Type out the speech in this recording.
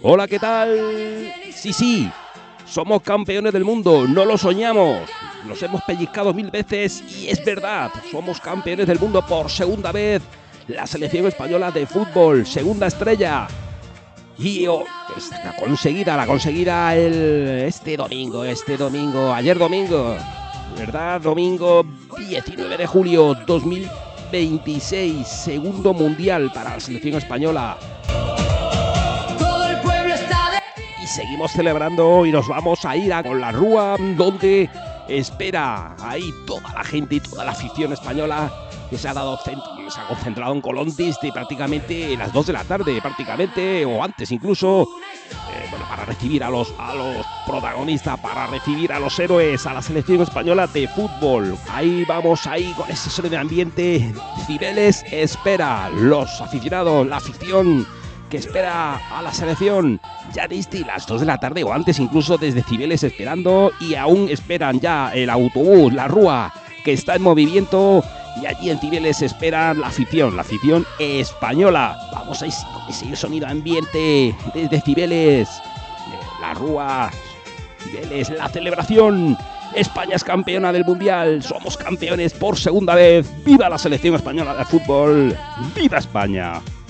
Hola, ¿qué tal? Sí, somos campeones del mundo, no lo soñamos. Nos hemos pellizcado 1000 veces y es verdad, somos campeones del mundo por segunda vez. La selección española de fútbol, segunda estrella. Y la conseguida este domingo, ayer domingo, ¿verdad? Domingo 19 de julio 2026, segundo mundial para la selección española. Y seguimos celebrando y nos vamos a ir con la Rúa, donde espera ahí toda la gente y toda la afición española que se ha concentrado en Colón desde prácticamente las 2 de la tarde, o antes incluso, para recibir a los protagonistas, para recibir a los héroes, a la selección española de fútbol. Ahí vamos, ahí con ese sonido de ambiente. Cibeles espera, los aficionados, la afición que espera a la selección ya desde las 2 de la tarde o antes incluso desde Cibeles esperando, y aún esperan ya el autobús, la Rúa, que está en movimiento, y allí en Cibeles esperan la afición española. Vamos a ir con ese sonido ambiente desde Cibeles, la Rúa, Cibeles, la celebración. España es campeona del mundial, somos campeones por segunda vez. ¡Viva la selección española de fútbol! ¡Viva España!